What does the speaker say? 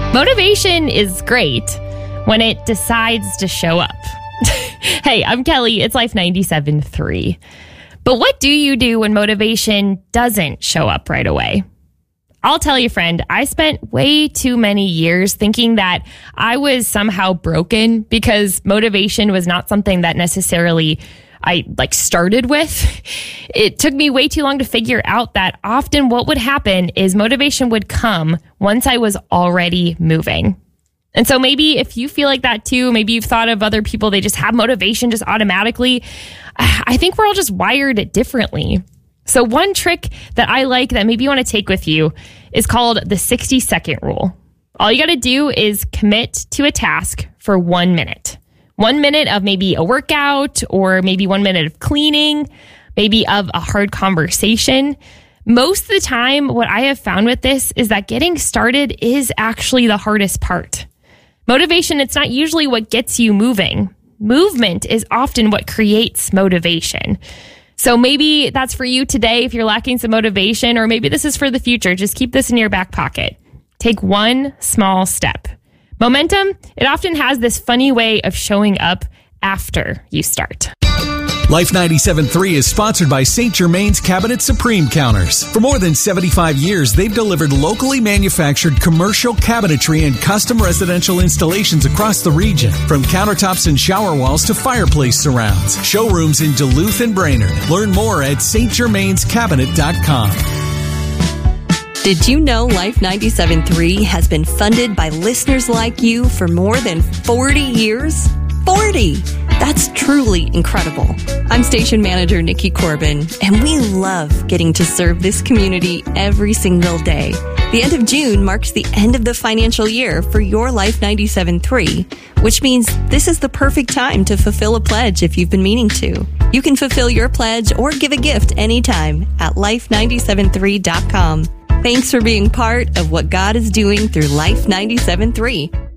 Motivation is great when it decides to show up. Hey, I'm Kelly. It's Life 97.3. But what do you do when motivation doesn't show up right away? I'll tell you, friend, I spent way too many years thinking that I was somehow broken because motivation was not something that necessarily I started with. It took me way too long to figure out that often what would happen is motivation would come once I was already moving. And so maybe if you feel like that too, maybe you've thought of other people, they just have motivation just automatically. I think we're all just wired differently. So one trick that I like that maybe you want to take with you is called the 60-second rule. All you got to do is commit to a task for 1 minute. 1 minute of maybe a workout, or maybe 1 minute of cleaning, maybe of a hard conversation. Most of the time, what I have found with this is that getting started is actually the hardest part. Motivation, it's not usually what gets you moving. Movement is often what creates motivation. So maybe that's for you today if you're lacking some motivation, or maybe this is for the future. Just keep this in your back pocket. Take one small step. Momentum, it often has this funny way of showing up after you start. Life 97.3 is sponsored by St. Germain's Cabinet Supreme Counters. For more than 75 years, they've delivered locally manufactured commercial cabinetry and custom residential installations across the region. From countertops and shower walls to fireplace surrounds. Showrooms in Duluth and Brainerd. Learn more at stgermainscabinet.com. Did you know Life 97.3 has been funded by listeners like you for more than 40 years? 40! That's truly incredible. I'm station manager Nikki Corbin, and we love getting to serve this community every single day. The end of June marks the end of the financial year for your Life 97.3, which means this is the perfect time to fulfill a pledge if you've been meaning to. You can fulfill your pledge or give a gift anytime at life973.com. Thanks for being part of what God is doing through Life 97.3.